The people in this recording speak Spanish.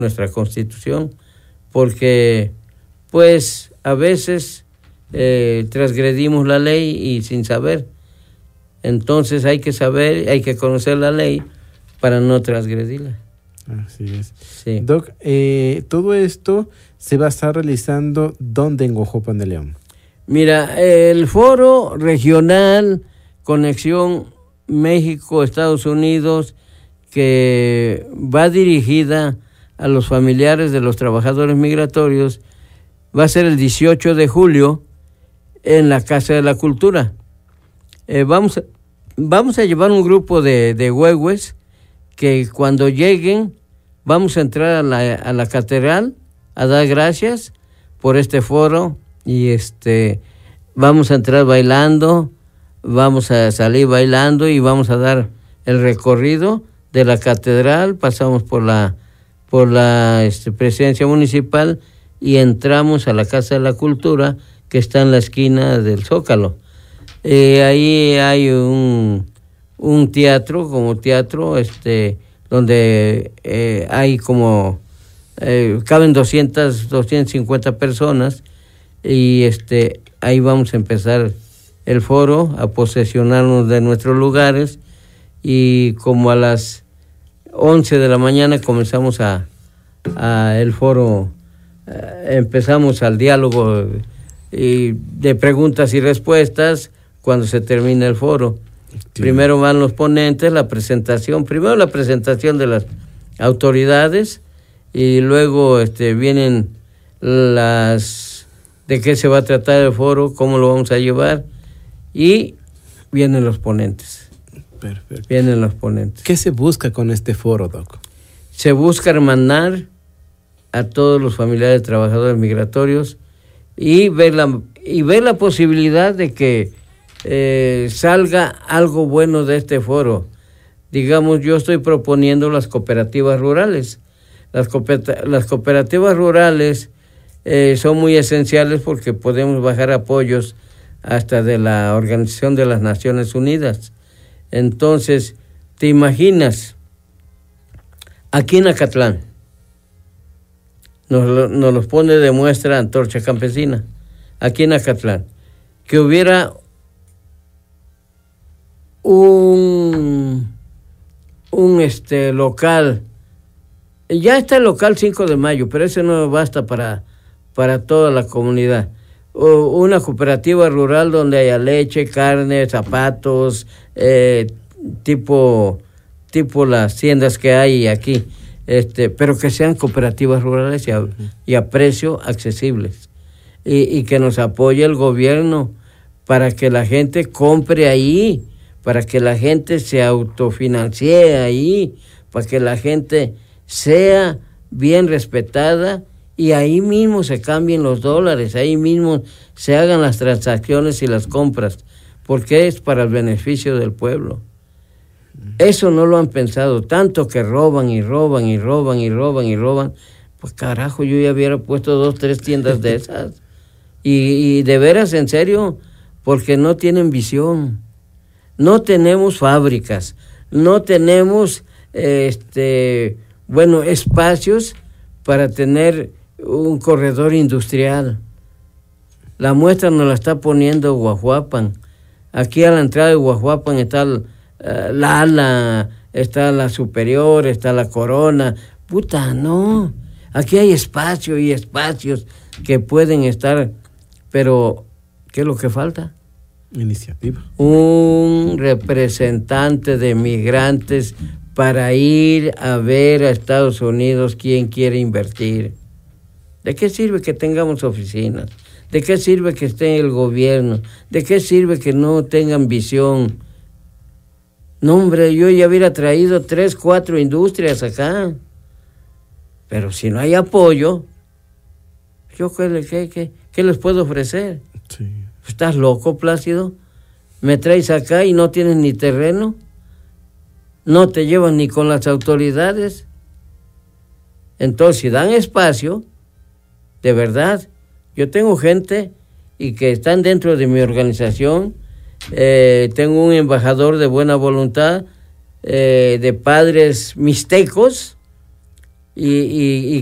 nuestra Constitución, porque pues a veces transgredimos la ley y sin saber. Entonces hay que saber, hay que conocer la ley para no transgredirla. Así es. Sí. Doc, todo esto se va a estar realizando ¿dónde en Guajuapan de León? Mira, el foro regional Conexión México-Estados Unidos, que va dirigida a los familiares de los trabajadores migratorios, va a ser el 18 de julio en la Casa de la Cultura. Vamos a llevar un grupo de huehues que cuando lleguen vamos a entrar a la catedral a dar gracias por este foro y vamos a entrar bailando, vamos a salir bailando y vamos a dar el recorrido de la catedral, pasamos por la presidencia municipal y entramos a la Casa de la Cultura que está en la esquina del Zócalo. Ahí hay un teatro, donde hay como caben 250 personas y ahí vamos a empezar el foro, a posesionarnos de nuestros lugares y como a las 11 de la mañana comenzamos a el foro, empezamos al diálogo de preguntas y respuestas cuando se termina el foro. Sí. Primero van los ponentes, primero la presentación de las autoridades y luego vienen de qué se va a tratar el foro, cómo lo vamos a llevar y vienen los ponentes. Perfecto. Vienen los ponentes. ¿Qué se busca con este foro, Doc? Se busca hermanar a todos los familiares de trabajadores migratorios y ver la posibilidad de que salga algo bueno de este foro. Digamos, yo estoy proponiendo las cooperativas rurales. Las cooperativas rurales son muy esenciales porque podemos bajar apoyos hasta de la Organización de las Naciones Unidas. Entonces, ¿te imaginas? Aquí en Acatlán nos los pone de muestra Antorcha Campesina. Aquí en Acatlán, que hubiera un local. Ya está el local 5 de mayo, pero ese no basta para toda la comunidad. Una cooperativa rural donde haya leche, carne, zapatos, tipo las tiendas que hay aquí, pero que sean cooperativas rurales y a precio accesibles. Y que nos apoye el gobierno para que la gente compre ahí, para que la gente se autofinancie ahí, para que la gente sea bien respetada y ahí mismo se cambien los dólares, ahí mismo se hagan las transacciones y las compras, porque es para el beneficio del pueblo. Eso no lo han pensado, tanto que roban y roban y roban y roban y roban. Pues carajo, yo ya hubiera puesto 2, 3 tiendas de esas. Y de veras, en serio, porque no tienen visión. No tenemos fábricas, no tenemos espacios para tener un corredor industrial. La muestra nos la está poniendo Guajuapan. Aquí a la entrada de Guajuapan está la ala, está la Superior, está la Corona. No. Aquí hay espacio y espacios que pueden estar, pero ¿qué es lo que falta? Iniciativa. Un representante de migrantes para ir a ver a Estados Unidos quién quiere invertir. ¿De qué sirve que tengamos oficinas? ¿De qué sirve que esté el gobierno? ¿De qué sirve que no tengan visión? No, hombre, yo ya hubiera traído 3, 4 industrias acá. Pero si no hay apoyo, ¿yo qué les puedo ofrecer? Sí. ¿Estás loco, Plácido? ¿Me traes acá y no tienes ni terreno? ¿No te llevan ni con las autoridades? Entonces, si dan espacio, de verdad, yo tengo gente y que están dentro de mi organización, tengo un embajador de buena voluntad, de padres mixtecos, y